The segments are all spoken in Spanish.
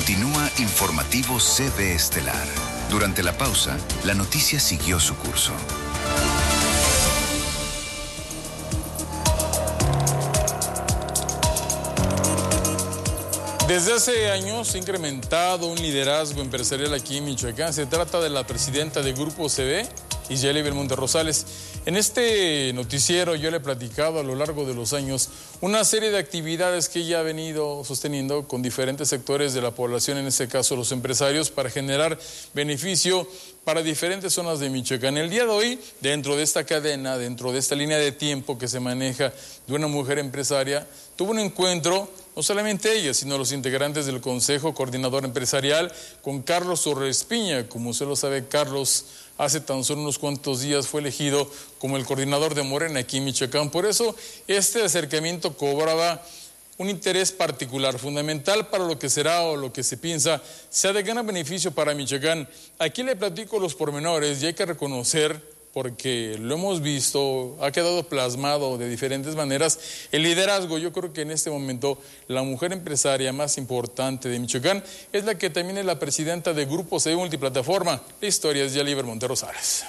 Continúa Informativo CB Estelar. Durante la pausa, la noticia siguió su curso. Desde hace años se ha incrementado un liderazgo empresarial aquí en Michoacán. Se trata de la presidenta de Grupo CB, Isyali Belmonte Rosales. En este noticiero yo le he platicado a lo largo de los años una serie de actividades que ella ha venido sosteniendo con diferentes sectores de la población, en este caso los empresarios, para generar beneficio para diferentes zonas de Michoacán. El día de hoy, dentro de esta cadena, dentro de esta línea de tiempo que se maneja de una mujer empresaria, tuvo un encuentro, no solamente ella, sino los integrantes del Consejo Coordinador Empresarial, con Carlos Torres Piña. Como usted lo sabe, Carlos hace tan solo unos cuantos días fue elegido como el coordinador de Morena aquí en Michoacán. Por eso, este acercamiento cobraba un interés particular, fundamental para lo que será o lo que se piensa sea de gran beneficio para Michoacán. Aquí le platico los pormenores y hay que reconocer, porque lo hemos visto, ha quedado plasmado de diferentes maneras, el liderazgo. Yo creo que en este momento la mujer empresaria más importante de Michoacán es la que también es la presidenta de Grupo CB Multiplataforma. La historia es de Isyali Belmonte Rosales.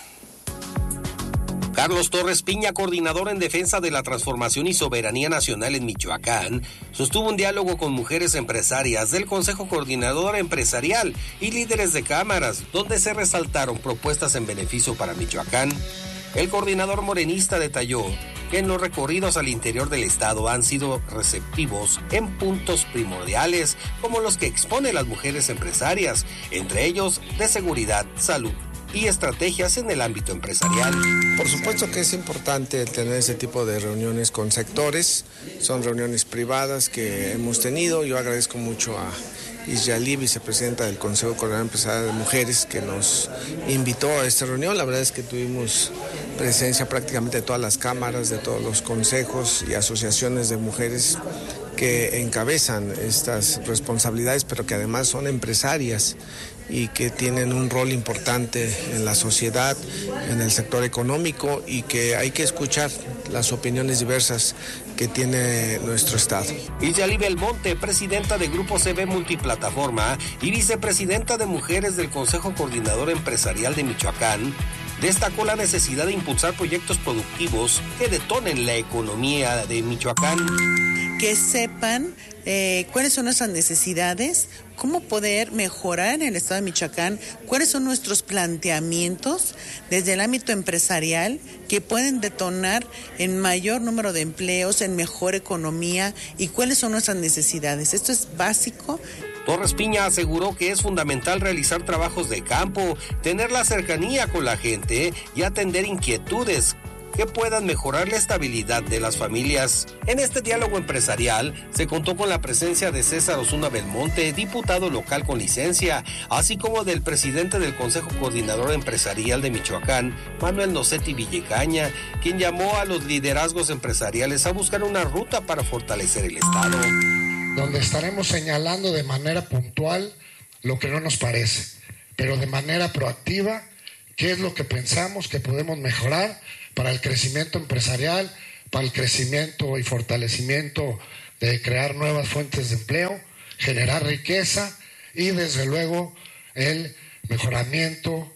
Carlos Torres Piña, coordinador en defensa de la transformación y soberanía nacional en Michoacán, sostuvo un diálogo con mujeres empresarias del Consejo Coordinador Empresarial y líderes de cámaras, donde se resaltaron propuestas en beneficio para Michoacán. El coordinador morenista detalló que en los recorridos al interior del estado han sido receptivos en puntos primordiales, como los que exponen las mujeres empresarias, entre ellos de seguridad, salud y estrategias en el ámbito empresarial. Por supuesto que es importante tener ese tipo de reuniones con sectores, son reuniones privadas que hemos tenido. Yo agradezco mucho a Isyali, vicepresidenta del Consejo Coordinador Empresarial de Mujeres, que nos invitó a esta reunión. La verdad es que tuvimos presencia prácticamente de todas las cámaras, de todos los consejos y asociaciones de mujeres que encabezan estas responsabilidades, pero que además son empresarias y que tienen un rol importante en la sociedad, en el sector económico, y que hay que escuchar las opiniones diversas que tiene nuestro estado. Isyali Belmonte, presidenta de Grupo CB Multiplataforma y vicepresidenta de Mujeres del Consejo Coordinador Empresarial de Michoacán, destacó la necesidad de impulsar proyectos productivos que detonen la economía de Michoacán. Que sepan cuáles son nuestras necesidades, cómo poder mejorar en el estado de Michoacán, cuáles son nuestros planteamientos desde el ámbito empresarial que pueden detonar en mayor número de empleos, en mejor economía, y cuáles son nuestras necesidades. Esto es básico. Torres Piña aseguró que es fundamental realizar trabajos de campo, tener la cercanía con la gente y atender inquietudes que puedan mejorar la estabilidad de las familias. En este diálogo empresarial se contó con la presencia de César Osuna Belmonte, diputado local con licencia, así como del presidente del Consejo Coordinador Empresarial de Michoacán, Manuel Nocetti Villecaña, quien llamó a los liderazgos empresariales a buscar una ruta para fortalecer el estado. Donde estaremos señalando de manera puntual lo que no nos parece, pero de manera proactiva qué es lo que pensamos que podemos mejorar para el crecimiento empresarial, para el crecimiento y fortalecimiento de crear nuevas fuentes de empleo, generar riqueza y desde luego el mejoramiento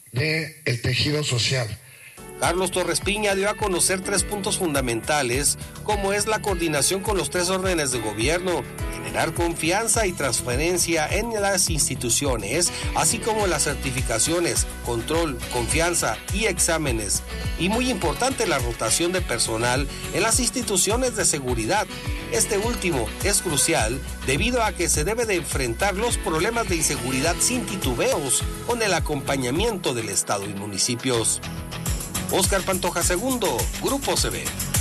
del tejido social. Carlos Torres Piña dio a conocer 3 puntos fundamentales, como es la coordinación con los 3 órdenes de gobierno, generar confianza y transparencia en las instituciones, así como las certificaciones, control, confianza y exámenes. Y muy importante, la rotación de personal en las instituciones de seguridad. Este último es crucial debido a que se debe de enfrentar los problemas de inseguridad sin titubeos, con el acompañamiento del Estado y municipios. Óscar Pantoja II, Grupo CB.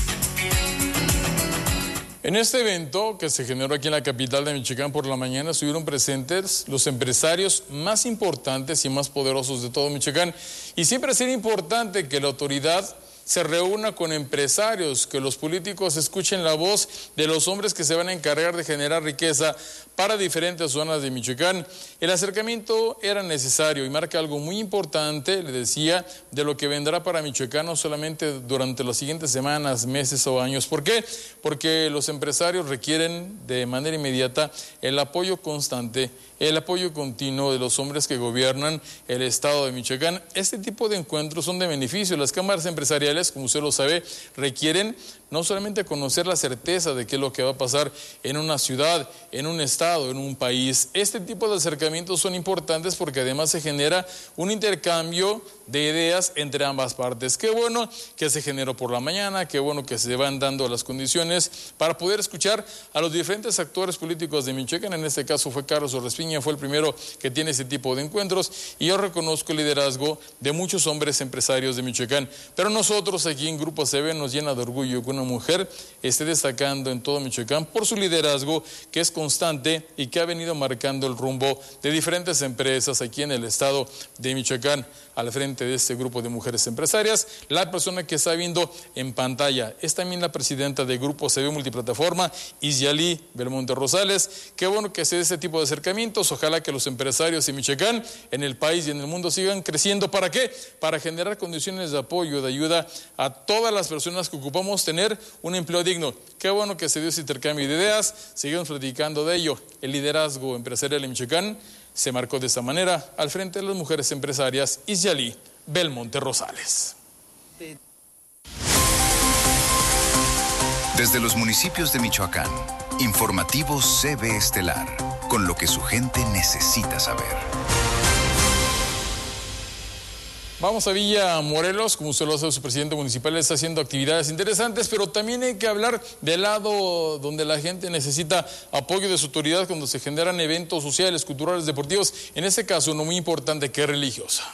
En este evento que se generó aquí en la capital de Michoacán por la mañana estuvieron presentes los empresarios más importantes y más poderosos de todo Michoacán. Y siempre será importante que la autoridad se reúna con empresarios, que los políticos escuchen la voz de los hombres que se van a encargar de generar riqueza para diferentes zonas de Michoacán. El acercamiento era necesario y marca algo muy importante, le decía, de lo que vendrá para Michoacán, no solamente durante las siguientes semanas, meses o años. ¿Por qué? Porque los empresarios requieren de manera inmediata el apoyo constante, el apoyo continuo de los hombres que gobiernan el estado de Michoacán. Este tipo de encuentros son de beneficio. Las cámaras empresariales, como usted lo sabe, requieren no solamente conocer la certeza de qué es lo que va a pasar en una ciudad, en un estado, en un país. Este tipo de acercamientos son importantes porque además se genera un intercambio de ideas entre ambas partes. Qué bueno que se generó por la mañana, qué bueno que se van dando las condiciones para poder escuchar a los diferentes actores políticos de Michoacán. En este caso fue Carlos Orrespiña, fue el primero que tiene ese tipo de encuentros, y yo reconozco el liderazgo de muchos hombres empresarios de Michoacán. Pero nosotros aquí en Grupo CB nos llena de orgullo que una mujer esté destacando en todo Michoacán por su liderazgo, que es constante y que ha venido marcando el rumbo de diferentes empresas aquí en el estado de Michoacán. Al frente de este grupo de mujeres empresarias, la persona que está viendo en pantalla es también la presidenta de Grupo CB Multiplataforma, Isyalí Belmonte Rosales. Qué bueno que se dé este tipo de acercamientos. Ojalá que los empresarios de Michoacán, en el país y en el mundo, sigan creciendo. ¿Para qué? Para generar condiciones de apoyo, de ayuda a todas las personas que ocupamos tener un empleo digno. Qué bueno que se dio ese intercambio de ideas. Seguimos platicando de ello. El liderazgo empresarial en Michoacán se marcó de esta manera al frente de las mujeres empresarias, Isyalí Belmonte Rosales. Desde los municipios de Michoacán, informativo CB Estelar, con lo que su gente necesita saber. Vamos a Villa Morelos, como usted lo sabe, su presidente municipal está haciendo actividades interesantes, pero también hay que hablar del lado donde la gente necesita apoyo de su autoridad cuando se generan eventos sociales, culturales, deportivos, en este caso uno muy importante que es religiosa.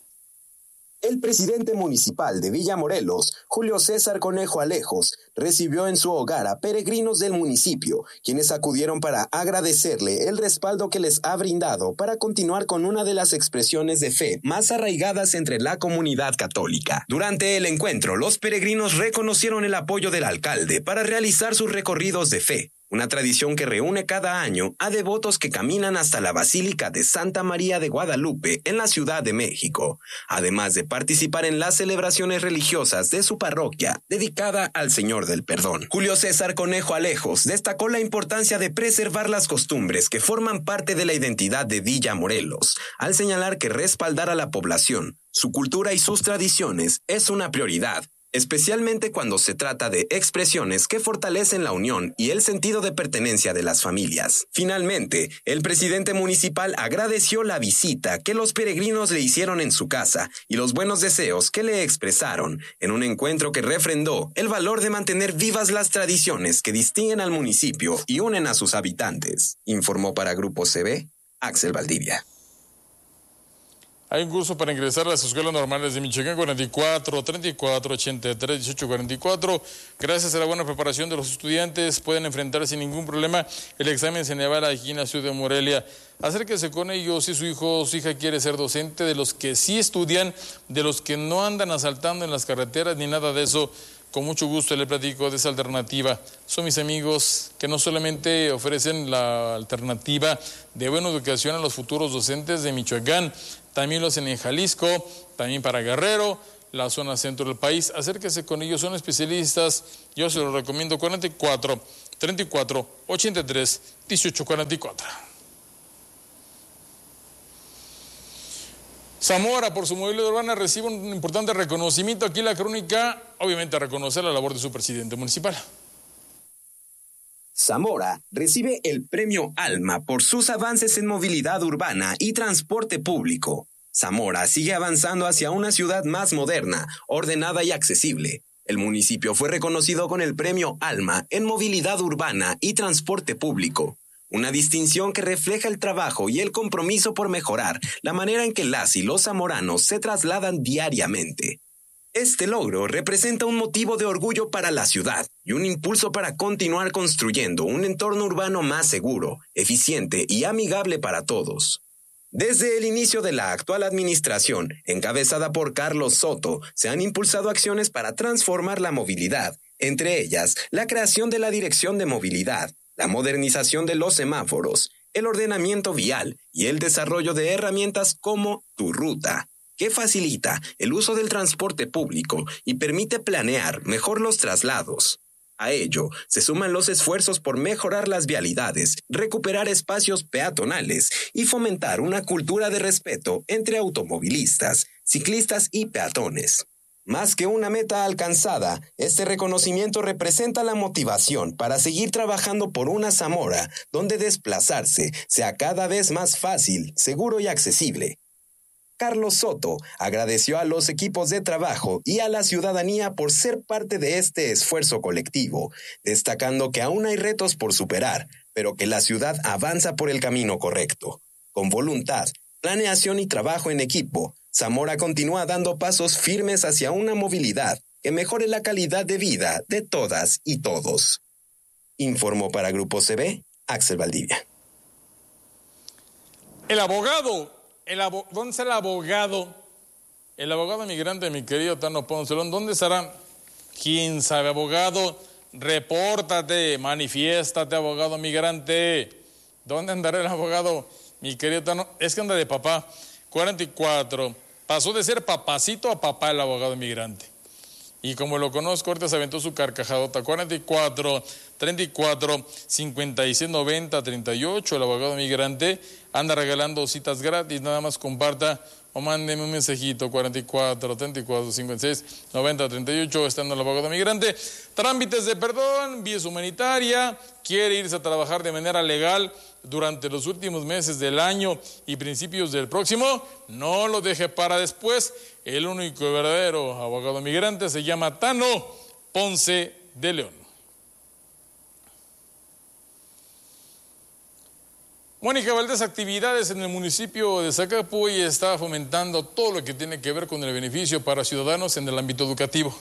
El presidente municipal de Villa Morelos, Julio César Conejo Alejos, recibió en su hogar a peregrinos del municipio, quienes acudieron para agradecerle el respaldo que les ha brindado para continuar con una de las expresiones de fe más arraigadas entre la comunidad católica. Durante el encuentro, los peregrinos reconocieron el apoyo del alcalde para realizar sus recorridos de fe, una tradición que reúne cada año a devotos que caminan hasta la Basílica de Santa María de Guadalupe en la Ciudad de México, además de participar en las celebraciones religiosas de su parroquia dedicada al Señor del Perdón. Julio César Conejo Alejos destacó la importancia de preservar las costumbres que forman parte de la identidad de Villa Morelos, al señalar que respaldar a la población, su cultura y sus tradiciones es una prioridad, especialmente cuando se trata de expresiones que fortalecen la unión y el sentido de pertenencia de las familias. Finalmente, el presidente municipal agradeció la visita que los peregrinos le hicieron en su casa y los buenos deseos que le expresaron en un encuentro que refrendó el valor de mantener vivas las tradiciones que distinguen al municipio y unen a sus habitantes. Informó para Grupo CB, Axel Valdivia. Hay un curso para ingresar a las escuelas normales de Michoacán, 44, 34, 83, 18, 44. Gracias a la buena preparación de los estudiantes, pueden enfrentar sin ningún problema el examen Ceneval aquí en la ciudad de Morelia. Acérquese con ellos si su hijo o su hija quiere ser docente, de los que sí estudian, de los que no andan asaltando en las carreteras ni nada de eso. Con mucho gusto le platico de esa alternativa. Son mis amigos que no solamente ofrecen la alternativa de buena educación a los futuros docentes de Michoacán, también lo hacen en Jalisco, también para Guerrero, la zona centro del país. Acérquese con ellos, son especialistas. Yo se los recomiendo, 44, 34, 83, 18, 44. Zamora, por su movilidad urbana, recibe un importante reconocimiento. Aquí la crónica, obviamente, a reconocer la labor de su presidente municipal. Zamora recibe el premio Alma por sus avances en movilidad urbana y transporte público. Zamora sigue avanzando hacia una ciudad más moderna, ordenada y accesible. El municipio fue reconocido con el premio Alma en movilidad urbana y transporte público, una distinción que refleja el trabajo y el compromiso por mejorar la manera en que las y los zamoranos se trasladan diariamente. Este logro representa un motivo de orgullo para la ciudad y un impulso para continuar construyendo un entorno urbano más seguro, eficiente y amigable para todos. Desde el inicio de la actual administración, encabezada por Carlos Soto, se han impulsado acciones para transformar la movilidad, entre ellas la creación de la Dirección de Movilidad, la modernización de los semáforos, el ordenamiento vial y el desarrollo de herramientas como Tu Ruta, que facilita el uso del transporte público y permite planear mejor los traslados. A ello se suman los esfuerzos por mejorar las vialidades, recuperar espacios peatonales y fomentar una cultura de respeto entre automovilistas, ciclistas y peatones. Más que una meta alcanzada, este reconocimiento representa la motivación para seguir trabajando por una Zamora donde desplazarse sea cada vez más fácil, seguro y accesible. Carlos Soto agradeció a los equipos de trabajo y a la ciudadanía por ser parte de este esfuerzo colectivo, destacando que aún hay retos por superar, pero que la ciudad avanza por el camino correcto. Con voluntad, planeación y trabajo en equipo, Zamora continúa dando pasos firmes hacia una movilidad que mejore la calidad de vida de todas y todos. Informó para Grupo CB, Axel Valdivia. ¿Dónde está el abogado? El abogado migrante, mi querido Tano Poncelón, ¿dónde estará? ¿Quién sabe, abogado? Repórtate, manifiéstate, abogado migrante. ¿Dónde andará el abogado, mi querido Tano? Es que anda de papá. 44. Pasó de ser papacito a papá el abogado migrante. Y como lo conozco, ahorita se aventó su carcajadota. 44, 34, 56, 90, 38. El abogado migrante anda regalando citas gratis. Nada más comparta o mándeme un mensajito. 44, 34, 56, 90, 38. Estando el abogado migrante. Trámites de perdón, vías humanitaria. Quiere irse a trabajar de manera legal durante los últimos meses del año y principios del próximo. No lo deje para después. El único y verdadero abogado migrante se llama Tano Ponce de León. Mónica Valdés, actividades en el municipio de Zacapu y está fomentando todo lo que tiene que ver con el beneficio para ciudadanos en el ámbito educativo.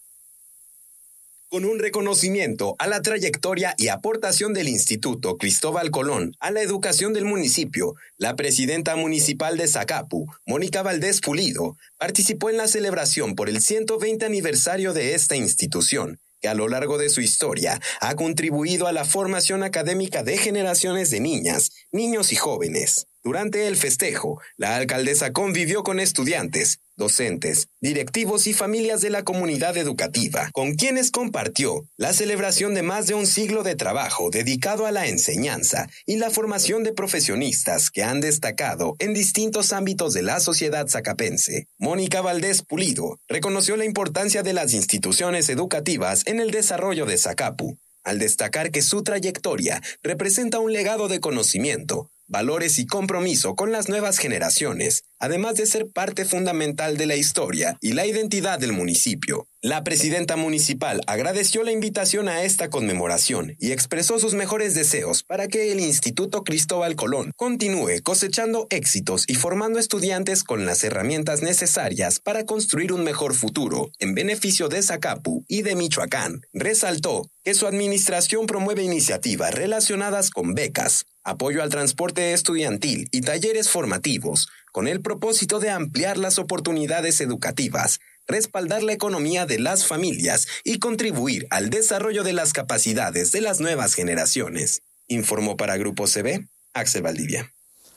Con un reconocimiento a la trayectoria y aportación del Instituto Cristóbal Colón a la educación del municipio, la presidenta municipal de Zacapu, Mónica Valdés Pulido, participó en la celebración por el 120 aniversario de esta institución, que a lo largo de su historia ha contribuido a la formación académica de generaciones de niñas, niños y jóvenes. Durante el festejo, la alcaldesa convivió con estudiantes, docentes, directivos y familias de la comunidad educativa, con quienes compartió la celebración de más de un siglo de trabajo dedicado a la enseñanza y la formación de profesionistas que han destacado en distintos ámbitos de la sociedad zacapense. Mónica Valdés Pulido reconoció la importancia de las instituciones educativas en el desarrollo de Zacapu, al destacar que su trayectoria representa un legado de conocimiento, valores y compromiso con las nuevas generaciones, además de ser parte fundamental de la historia y la identidad del municipio. La presidenta municipal agradeció la invitación a esta conmemoración y expresó sus mejores deseos para que el Instituto Cristóbal Colón continúe cosechando éxitos y formando estudiantes con las herramientas necesarias para construir un mejor futuro en beneficio de Zacapu y de Michoacán. Resaltó que su administración promueve iniciativas relacionadas con becas, apoyo al transporte estudiantil y talleres formativos, con el propósito de ampliar las oportunidades educativas, respaldar la economía de las familias y contribuir al desarrollo de las capacidades de las nuevas generaciones. Informó para Grupo CB, Axel Valdivia.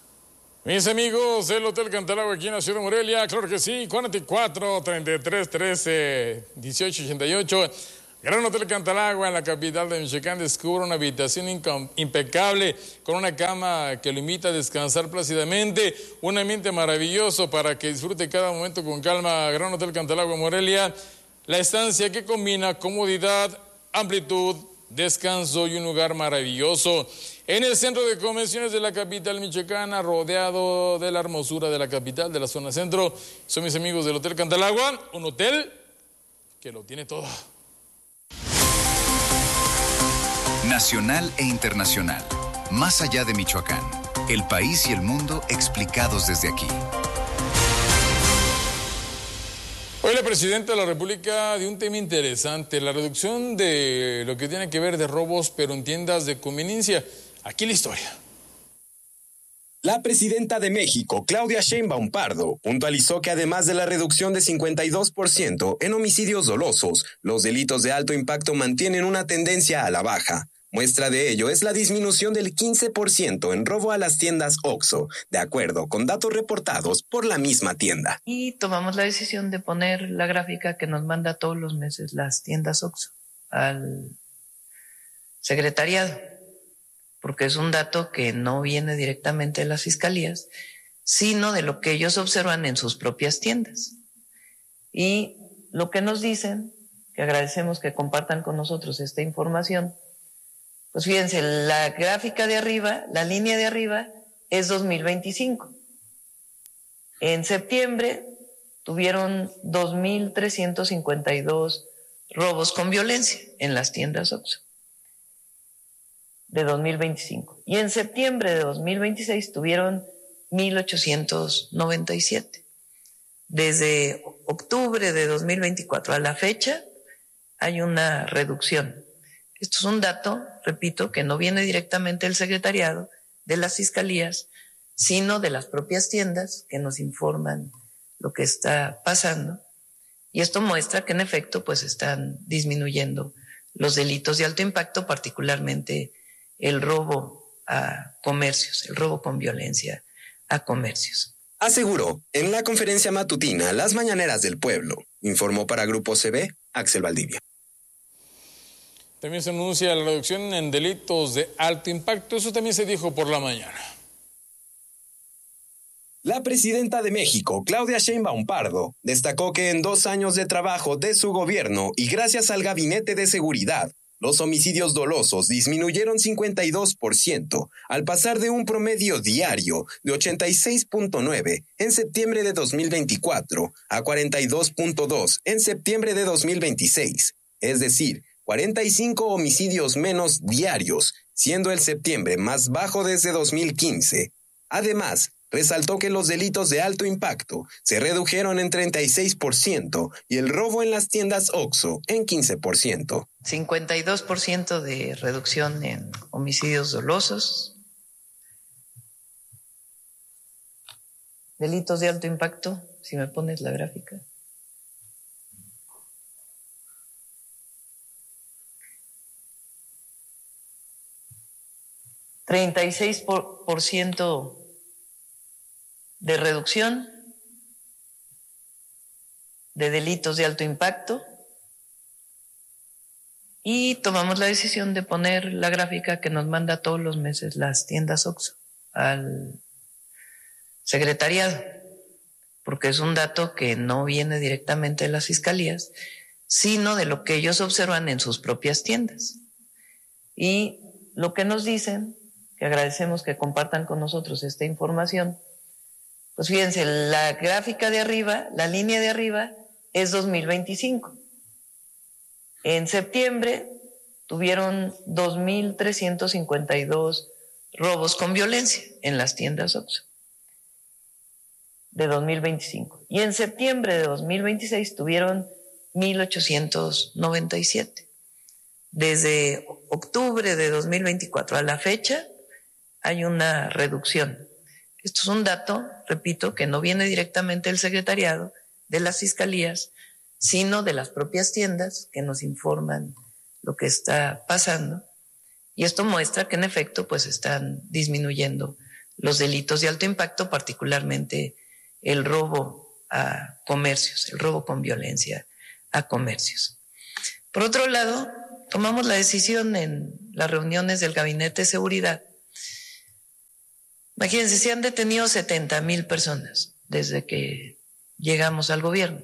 Mis amigos del Hotel Cantalagua aquí en la ciudad de Morelia, claro que sí, 44, 33, 13, 18, 88. Gran Hotel Cantalagua en la capital de Michoacán descubre una habitación impecable con una cama que lo invita a descansar plácidamente, un ambiente maravilloso para que disfrute cada momento con calma. Gran Hotel Cantalagua Morelia, la estancia que combina comodidad, amplitud, descanso y un lugar maravilloso en el centro de convenciones de la capital michoacana, rodeado de la hermosura de la capital, de la zona centro. Son mis amigos del Hotel Cantalagua, un hotel que lo tiene todo. Nacional e internacional. Más allá de Michoacán. El país y el mundo explicados desde aquí. Hoy la presidenta de la República dio un tema interesante, la reducción de lo que tiene que ver de robos, pero en tiendas de conveniencia. Aquí la historia. La presidenta de México, Claudia Sheinbaum Pardo, puntualizó que además de la reducción de 52% en homicidios dolosos, los delitos de alto impacto mantienen una tendencia a la baja. Muestra de ello es la disminución del 15% en robo a las tiendas OXXO, de acuerdo con datos reportados por la misma tienda. Y tomamos la decisión de poner la gráfica que nos manda todos los meses las tiendas OXXO al secretariado, porque es un dato que no viene directamente de las fiscalías, sino de lo que ellos observan en sus propias tiendas. Y lo que nos dicen, que agradecemos que compartan con nosotros esta información, pues fíjense, la gráfica de arriba, la línea de arriba es 2025. En septiembre tuvieron 2.352 robos con violencia en las tiendas OXXO de 2025. Y en septiembre de 2026 tuvieron 1.897. Desde octubre de 2024 a la fecha hay una reducción. Esto es un dato, repito, que no viene directamente del secretariado, de las fiscalías, sino de las propias tiendas que nos informan lo que está pasando. Y esto muestra que en efecto pues están disminuyendo los delitos de alto impacto, particularmente el robo a comercios, el robo con violencia a comercios. Aseguró en la conferencia matutina Las Mañaneras del Pueblo. Informó para Grupo CB, Axel Valdivia. También se anuncia la reducción en delitos de alto impacto. Eso también se dijo por la mañana. La presidenta de México, Claudia Sheinbaum Pardo, destacó que en 2 años de trabajo de su gobierno y gracias al Gabinete de Seguridad, los homicidios dolosos disminuyeron 52%, al pasar de un promedio diario de 86.9 en septiembre de 2024 a 42.2 en septiembre de 2026, es decir, 45 homicidios menos diarios, siendo el septiembre más bajo desde 2015. Además, resaltó que los delitos de alto impacto se redujeron en 36% y el robo en las tiendas OXXO en 15%. 52% de reducción en homicidios dolosos. Delitos de alto impacto, si me pones la gráfica. %, de reducción de delitos de alto impacto, y tomamos la decisión de poner la gráfica que nos manda todos los meses las tiendas OXXO al secretariado, porque es un dato que no viene directamente de las fiscalías, sino de lo que ellos observan en sus propias tiendas. Y lo que nos dicen, que agradecemos que compartan con nosotros esta información, pues fíjense, la gráfica de arriba, la línea de arriba es 2025. En septiembre tuvieron 2.352 robos con violencia en las tiendas OXXO de 2025. Y en septiembre de 2026 tuvieron 1.897. Desde octubre de 2024 a la fecha hay una reducción. Esto es un dato, repito, que no viene directamente del secretariado, de las fiscalías, sino de las propias tiendas que nos informan lo que está pasando. Y esto muestra que en efecto pues están disminuyendo los delitos de alto impacto, particularmente el robo a comercios, el robo con violencia a comercios. Por otro lado, tomamos la decisión en las reuniones del Gabinete de Seguridad. Imagínense, se han detenido 70,000 personas desde que llegamos al gobierno.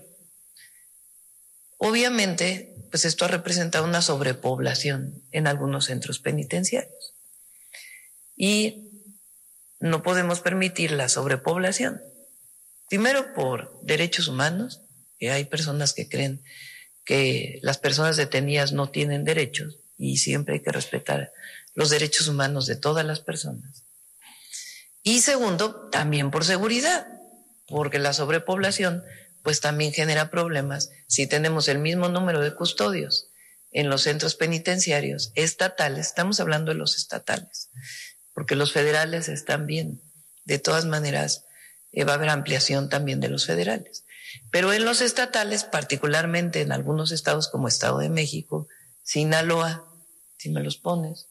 Obviamente, pues esto ha representado una sobrepoblación en algunos centros penitenciarios. Y no podemos permitir la sobrepoblación. Primero, por derechos humanos, que hay personas que creen que las personas detenidas no tienen derechos y siempre hay que respetar los derechos humanos de todas las personas. Y segundo, también por seguridad, porque la sobrepoblación pues también genera problemas si tenemos el mismo número de custodios en los centros penitenciarios estatales. Estamos hablando de los estatales, porque los federales están bien de todas maneras va a haber ampliación también de los federales. Pero en los estatales, particularmente en algunos estados como Estado de México, Sinaloa, si me los pones,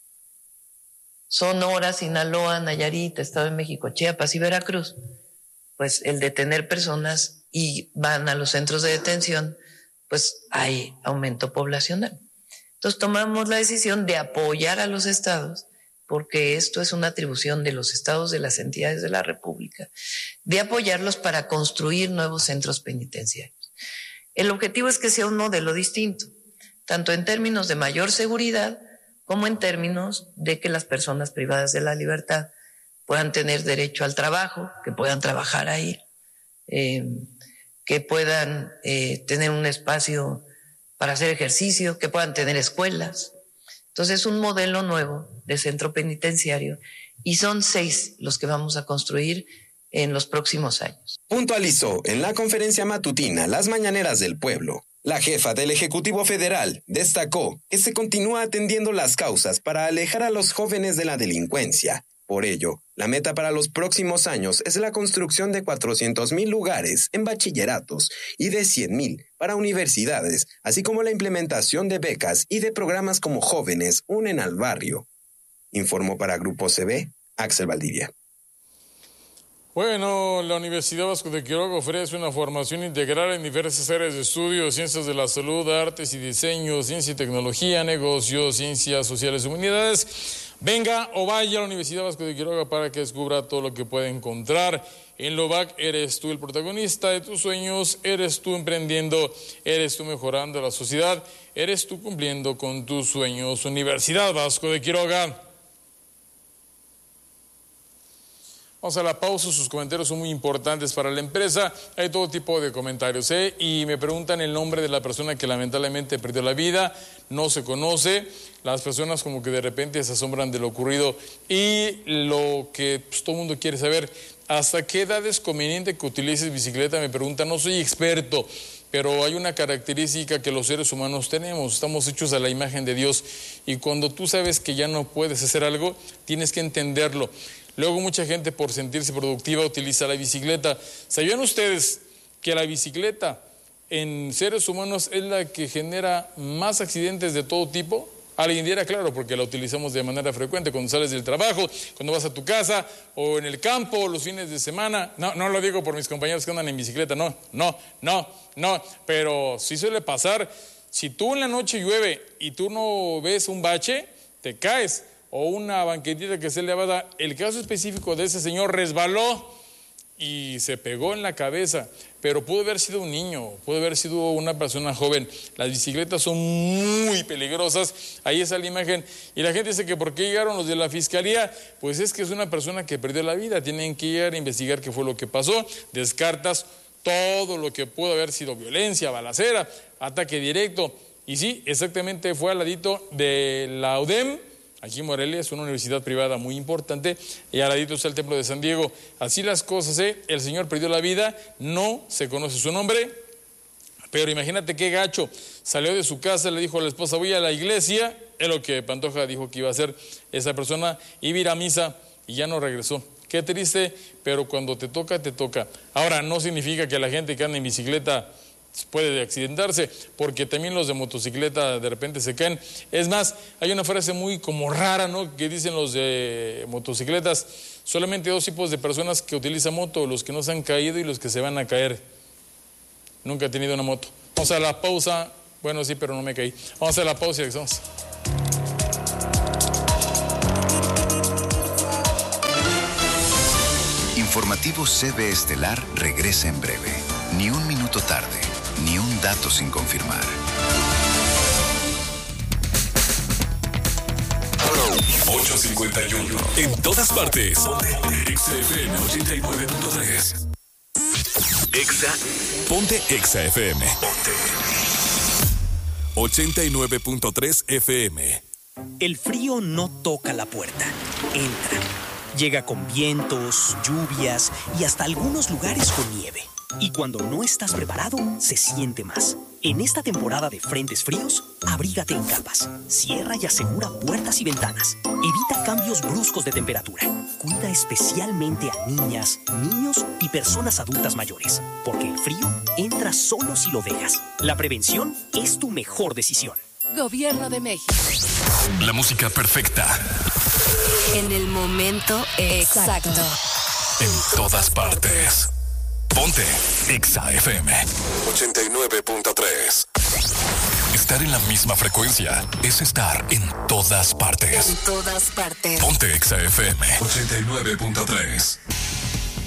Sonora, Sinaloa, Nayarit, Estado de México, Chiapas y Veracruz, pues el detener personas y van a los centros de detención, pues hay aumento poblacional. Entonces tomamos la decisión de apoyar a los estados, porque esto es una atribución de los estados, de las entidades de la República, de apoyarlos para construir nuevos centros penitenciarios. El objetivo es que sea un modelo distinto, tanto en términos de mayor seguridad como en términos de que las personas privadas de la libertad puedan tener derecho al trabajo, que puedan trabajar ahí, que puedan tener un espacio para hacer ejercicio, que puedan tener escuelas. Entonces es un modelo nuevo de centro penitenciario y son 6 los que vamos a construir en los próximos años. Puntualizó en la conferencia matutina Las Mañaneras del Pueblo. La jefa del Ejecutivo Federal destacó que se continúa atendiendo las causas para alejar a los jóvenes de la delincuencia. Por ello, la meta para los próximos años es la construcción de 400,000 lugares en bachilleratos y de 100,000 para universidades, así como la implementación de becas y de programas como Jóvenes Unen al Barrio. Informó para Grupo CB, Axel Valdivia. Bueno, la Universidad Vasco de Quiroga ofrece una formación integral en diversas áreas de estudio, ciencias de la salud, artes y diseño, ciencia y tecnología, negocios, ciencias sociales y humanidades. Venga o vaya a la Universidad Vasco de Quiroga para que descubra todo lo que puede encontrar. En Lovac eres tú el protagonista de tus sueños, eres tú emprendiendo, eres tú mejorando la sociedad, eres tú cumpliendo con tus sueños. Universidad Vasco de Quiroga. Vamos a la pausa, sus comentarios son muy importantes para la empresa. Hay todo tipo de comentarios, y me preguntan el nombre de la persona que lamentablemente perdió la vida. No se conoce. Las personas como que de repente se asombran de lo ocurrido y lo que todo el mundo quiere saber. ¿Hasta qué edad es conveniente que utilices bicicleta? Me preguntan, no soy experto, pero hay una característica que los seres humanos tenemos. Estamos hechos a la imagen de Dios y cuando tú sabes que ya no puedes hacer algo, tienes que entenderlo. Luego mucha gente por sentirse productiva utiliza la bicicleta. ¿Sabían ustedes que la bicicleta en seres humanos es la que genera más accidentes de todo tipo? Alguien dirá, claro, porque la utilizamos de manera frecuente cuando sales del trabajo, cuando vas a tu casa o en el campo, los fines de semana. No lo digo por mis compañeros que andan en bicicleta, no, pero sí suele pasar. Si tú en la noche llueve y tú no ves un bache, te caes. O una banquetita que se le va a dar. El caso específico de ese señor resbaló y se pegó en la cabeza, pero pudo haber sido un niño, pudo haber sido una persona joven. Las bicicletas son muy peligrosas. Ahí está la imagen. Y la gente dice que ¿por qué llegaron los de la fiscalía? Pues es que es una persona que perdió la vida. Tienen que ir a investigar qué fue lo que pasó. Descartas todo lo que pudo haber sido violencia, balacera, ataque directo. Y sí, exactamente fue al ladito de la UDEM. Aquí en Morelia es una universidad privada muy importante y al ladito está el Templo de San Diego. Así las cosas, el señor perdió la vida, no se conoce su nombre, pero imagínate qué gacho. Salió de su casa, le dijo a la esposa, voy a la iglesia, es lo que Pantoja dijo que iba a hacer esa persona, iba a ir a misa y ya no regresó. Qué triste, pero cuando te toca, te toca. Ahora, no significa que la gente que anda en bicicleta puede accidentarse, porque también los de motocicleta de repente se caen. Es más, hay una frase muy como rara, ¿no?, que dicen los de motocicletas: solamente 2 tipos de personas que utilizan moto, los que no se han caído y los que se van a caer. Nunca he tenido una moto. Vamos a la pausa. Bueno, sí, pero no me caí. Vamos a la pausa y regresamos. Informativo CB Estelar regresa en breve. Ni un minuto tarde, ni un dato sin confirmar. 8:51. En todas partes. XFM 89.3. Ponte Exa FM. 89.3 FM. El frío no toca la puerta, entra. Llega con vientos, lluvias y hasta algunos lugares con nieve. Y cuando no estás preparado, se siente más. En esta temporada de frentes fríos, abrígate en capas. Cierra y asegura puertas y ventanas. Evita cambios bruscos de temperatura. cuida especialmente a niñas, niños y personas adultas mayores, porque el frío entra solo si lo dejas. La prevención es tu mejor decisión. Gobierno de México. La música perfecta. En el momento exacto. En todas partes. Ponte Exa FM 89.3. Estar en la misma frecuencia es estar en todas partes. En todas partes. Ponte Exa FM 89.3.